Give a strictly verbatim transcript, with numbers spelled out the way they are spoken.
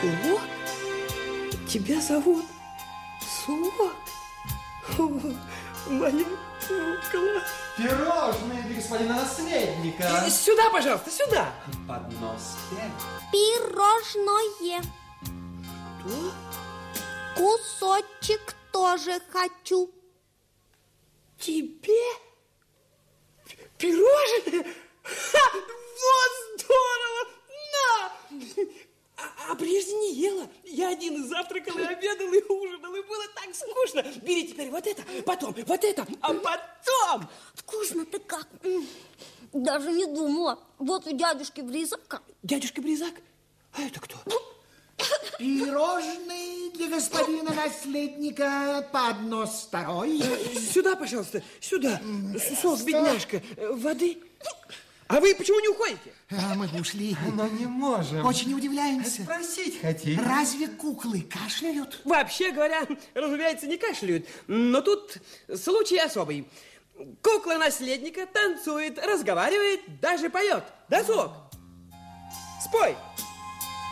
Сок? Тебя зовут Сок? О, моя кукла. Пирожные для господина наследника. Сюда, пожалуйста, сюда. Поднос пять. Пирожное. Что? Кусочек тоже хочу. Тебе? Пирожное? Ха, вот здорово! На! А, а прежде не ела. Я один и завтракал, и обедал, и ужинал, и было так скучно. Бери теперь вот это, потом вот это, а потом... Вкусно-то как. Даже не думала. Вот у дядюшки Бризака. Дядюшка Бризак? А это кто? Пирожные для господина наследника, поднос второй. Сюда, пожалуйста, сюда. Сок, бедняжка. Воды. А вы почему не уходите? А мы ушли. Но не можем. Очень удивляемся. Спросить хотим. Разве куклы кашляют? Вообще говоря, разумеется, не кашляют. Но тут случай особый. Кукла наследника танцует, разговаривает, даже поет. Да, Сок? Спой.